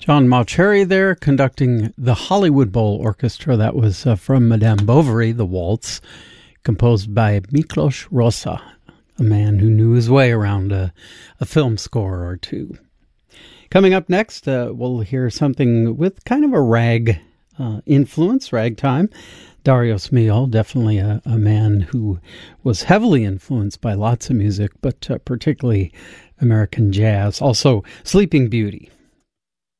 John Mauceri there conducting the Hollywood Bowl Orchestra. That was from Madame Bovary, the waltz, composed by Miklos Rozsa, a man who knew his way around a film score or two. Coming up next, we'll hear something with kind of a rag influence, ragtime. Darius Milhaud, definitely a man who was heavily influenced by lots of music, but particularly American jazz. Also, Sleeping Beauty.